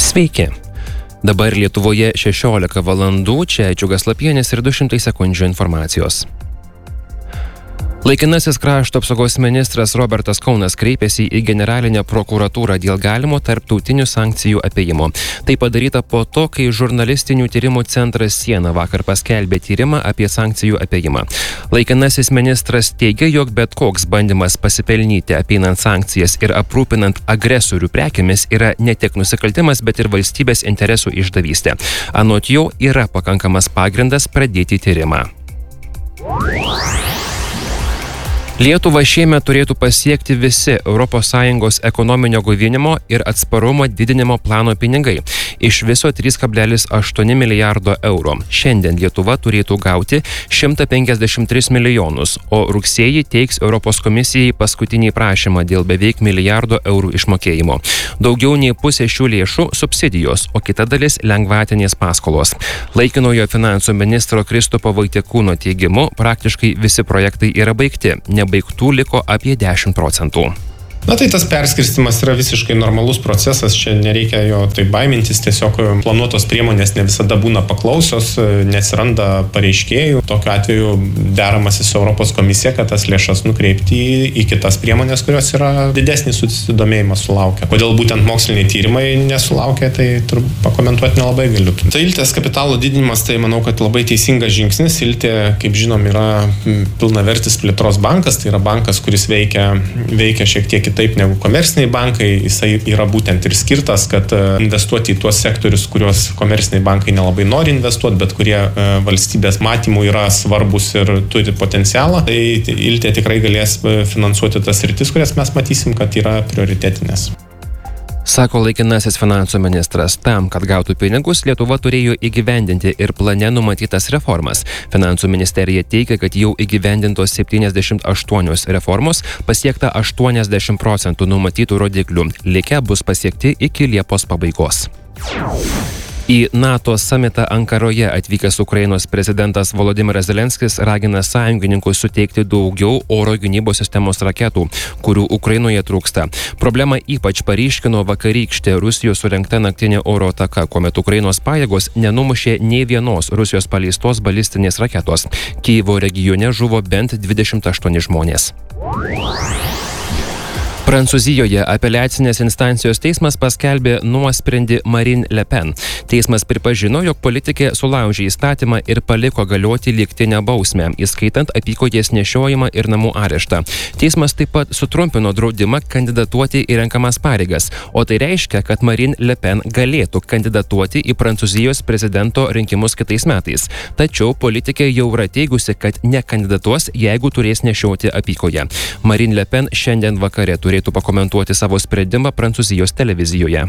Sveiki. Dabar Lietuvoje 16 valandų, čia Džiugas Lapienis ir 200 sekundžių informacijos. Laikinasis krašto apsaugos ministras Robertas Kaunas kreipėsi į generalinę prokuratūrą dėl galimo tarptautinių sankcijų apėjimo. Tai padaryta po to, kai žurnalistinių tyrimų centras Siena vakar paskelbė tyrimą apie sankcijų apėjimą. Laikinasis ministras teigia, jog bet koks bandymas pasipelnyti apeinant sankcijas ir aprūpinant agresorių prekėmis yra ne tik nusikaltimas, bet ir valstybės interesų išdavystė. Anot jo yra pakankamas pagrindas pradėti tyrimą. Lietuvą šiemet turėtų pasiekti visi ES ekonominio gaivinimo ir atsparumo didinimo plano pinigai. Iš viso 3,8 milijardo eurų. Šiandien Lietuva turėtų gauti 153 milijonus, o rugsėjį teiks Europos komisijai paskutinį prašymą dėl beveik milijardo eurų išmokėjimo. Daugiau nei pusė šių lėšų subsidijos, o kita dalis lengvatinės paskolos. Laikinojo finansų ministro Kristupo Vaitekūno teigimu, praktiškai visi projektai yra baigti. Baigtų liko apie 10%. Na tai tas perskirstimas yra visiškai normalus procesas, čia nereikia jo taip baimintis, tiesiog planuotos priemonės ne visada būna paklausios, neatsiranda pareiškėjų. Tokiu atveju deramasi su Europos komisija, kad tas lėšas nukreipti į kitas priemonės, kurios yra didesnį susidomėjimą sulaukia. Kodėl būtent moksliniai tyrimai nesulaukia, tai pakomentuoti nelabai galiu. Tai Iltės kapitalo didinimas, tai manau, kad labai teisingas žingsnis. Iltė, kaip žinom, yra pilnavertis plėtros bankas, tai yra bankas, kuris veikia šiek tiek taip negu komerciniai bankai, jisai yra būtent ir skirtas, kad investuoti į tuos sektorius, kuriuos komerciniai bankai nelabai nori investuoti, bet kurie valstybės matymų yra svarbus ir turi potencialą. Tai Iltė tikrai galės finansuoti tas sritis, kurias mes matysim, kad yra prioritetinės. Sako laikinasis finansų ministras. Tam, kad gautų pinigus, Lietuva turėjo įgyvendinti ir plane numatytas reformas. Finansų ministerija teigia, kad jau įgyvendintos 78 reformos, pasiekta 80% numatytų rodiklių. Likę bus pasiekti iki Liepos pabaigos. Į NATO samitą Ankaroje atvykęs Ukrainos prezidentas Volodymyras Zelenskis ragina sąjungininkus suteikti daugiau oro gynybos sistemos raketų, kurių Ukrainoje trūksta. Problemą ypač paryškino vakarykštė Rusijos surengta naktinė oro ataka, kuomet Ukrainos pajėgos nenumušė nei vienos Rusijos paleistos balistinės raketos. Kijevo regione žuvo bent 28 žmonės. Prancūzijoje apeliacinės instancijos teismas paskelbė nuosprendį Marine Le Pen. Teismas pripažino, jog politikė sulaužė įstatymą ir paliko galioti lygtinę bausmę, įskaitant apykojės nešiojimą ir namų areštą. Teismas taip pat sutrumpino draudimą kandidatuoti į renkamas pareigas, o tai reiškia, kad Marine Le Pen galėtų kandidatuoti į Prancūzijos prezidento rinkimus kitais metais. Tačiau politikė jau yra teigusi, kad nekandidatuos, jeigu turės nešioti apykoję. Marine Le Pen šiandien vakare turėtų pakomentuoti savo sprendimą Prancūzijos televizijoje.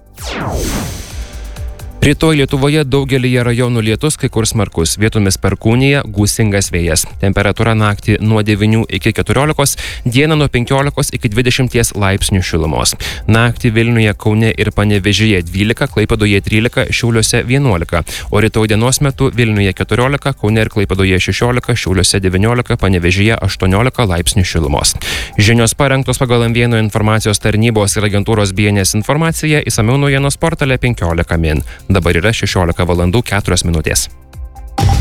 Rytoj Lietuvoje daugelyje rajonų lietus, kai kur smarkus, vietomis perkūnija, gūsingas vėjas. Temperatūra naktį nuo 9 iki 14, dieną nuo 15 iki 20 laipsnių šilumos. Naktį Vilniuje, Kaune ir Panevėžyje 12, Klaipėdoje 13, Šiauliuose 11, o rytoj dienos metu Vilniuje 14, Kaune ir Klaipėdoje 16, Šiauliuose 19, Panevėžyje 18 laipsnių šilumos. Žinios parengtos pagal M1 informacijos tarnybos ir agentūros BNS informaciją, išsamiau naujienos portale 15 min. Dabar yra 16 valandų 4 minutės.